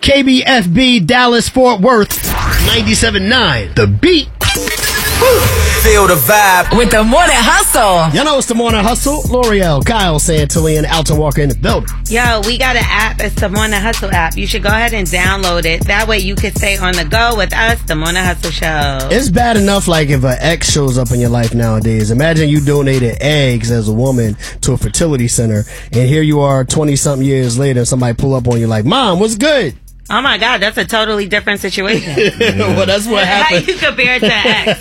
KBFB Dallas Fort Worth 97.9 The Beat. Feel the vibe with the Morning Hustle. Y'all know it's the Morning Hustle. L'Oreal, Kyle Santillan, Alton Walker in the building. Yo, we got an app. It's the Morning Hustle app. You should go ahead and download it. That way you can stay on the go with us, the Morning Hustle Show. It's bad enough, like, if an ex shows up in your life nowadays. Imagine you donated eggs as a woman to a fertility center, and here you are 20-something years later, and somebody pull up on you like, Mom, what's good? Oh my God, that's a totally different situation. Well, that's what happened. How you compare it to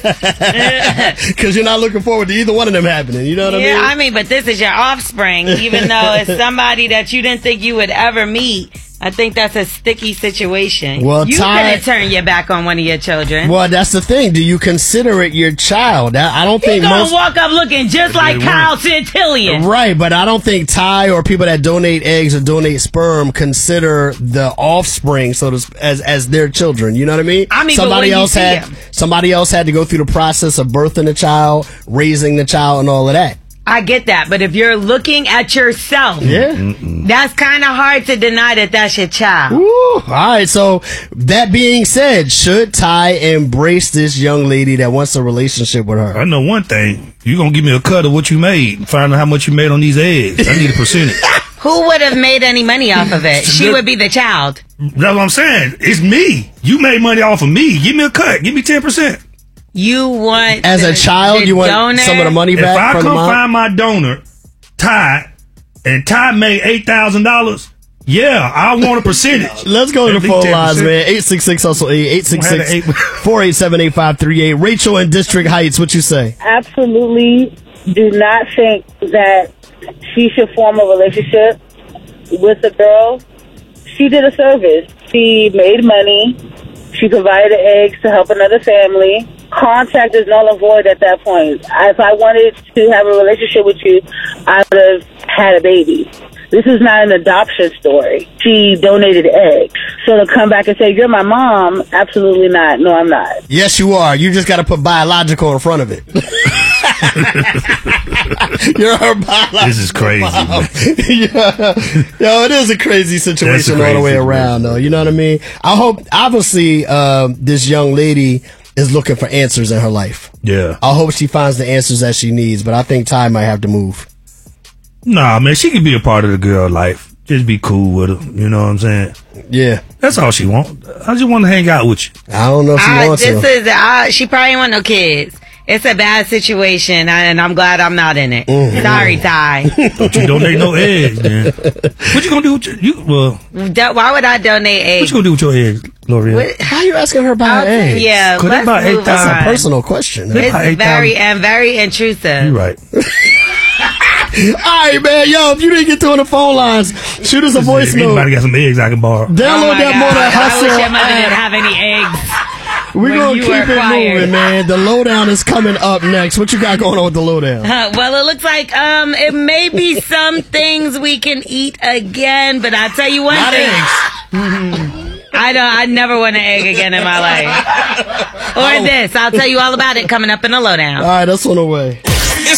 ex? Because you're not looking forward to either one of them happening. You know what I mean? Yeah, I mean, but this is your offspring, even though it's somebody that you didn't think you would ever meet. I think that's a sticky situation. Well, you couldn't turn your back on one of your children. Well, that's the thing. Do you consider it your child? I don't think most... walk up looking just like Kyle Santillan. Right, but I don't think Ty or people that donate eggs or donate sperm consider the offspring as their children. You know what I mean? I mean, somebody else had to go through the process of birthing the child, raising the child, and all of that. I get that, but if you're looking at yourself, that's kind of hard to deny that that's your child. Ooh, all right, so that being said, should Ty embrace this young lady that wants a relationship with her? I know one thing. You're going to give me a cut of what you made. Find out how much you made on these eggs. I need a percentage. Who would have made any money off of it? She would be the child. That's what I'm saying. It's me. You made money off of me. Give me a cut. Give me 10%. You want as a child, you want donor? Some of the money back. If I come find my donor, Ty, and Ty made $8,000, yeah, I want a percentage. Let's go to the phone lines, man. 866-HUSTLE-8, 866-487-8538. Rachel in District Heights, what you say? Absolutely do not think that she should form a relationship with a girl. She did a service. She made money. She provided eggs to help another family. Contact is null and void at that point. If I wanted to have a relationship with you, I would have had a baby. This is not an adoption story. She donated eggs. So to come back and say, you're my mom, absolutely not. No, I'm not. Yes, you are. You just got to put biological in front of it. You're her biological. This is crazy. Yeah. Yo, it is a crazy situation all the way around, though. You know what I mean? I hope, obviously, this young lady is looking for answers in her life. Yeah. I hope she finds the answers that she needs, but I think Ty might have to move. Nah, man, she can be a part of the girl life. Just be cool with her. You know what I'm saying? Yeah. That's all she wants. I just want to hang out with you. I don't know if she wants to. She probably ain't want no kids. It's a bad situation, and I'm glad I'm not in it. Mm-hmm. Sorry, Ty. Don't you donate no eggs, man. What you gonna do with why would I donate eggs? What you gonna do with your eggs, L'Oreal? How are you asking her about eggs? Yeah, let's move on. That's a personal question. It's very intrusive. You're right. All right, man. Yo, if you didn't get through on the phone lines, shoot us a voice note. Anybody got some eggs I can borrow? Download that Morning Hustle. I wish your mother didn't have any eggs. We're going to keep it moving, man. The lowdown is coming up next. What you got going on with the lowdown? Well, it looks like it may be some things we can eat again, but I'll tell you one thing. Eggs. I never want an egg again in my life. Or this. I'll tell you all about it coming up in the lowdown. All right, that's on the way.